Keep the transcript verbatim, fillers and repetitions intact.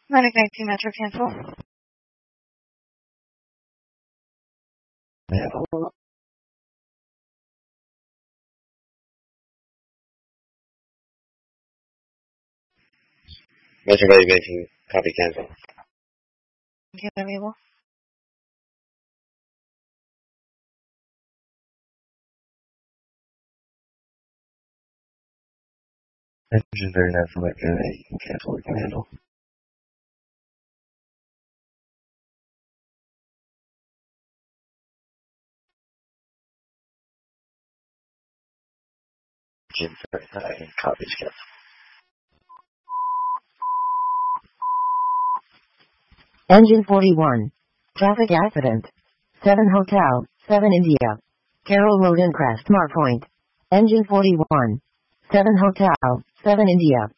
Atlantic nineteen Metro cancel. Metro Atlantic nineteen, copy cancel. Get available. Engine thirty-nine for Electron eight, cancel, we can handle. Engine thirty-nine, copies cancel. Engine forty-one. Traffic accident. seven Hotel, seven India. Carroll Road and Crest Mar Point. Engine forty-one. seven Hotel, seven India.